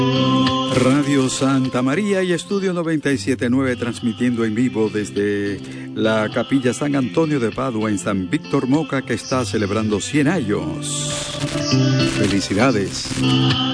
Radio Santa María y Estudio 97.9 transmitiendo en vivo desde la Capilla San Antonio de Padua en San Víctor Moca, que está celebrando 100 años. Felicidades.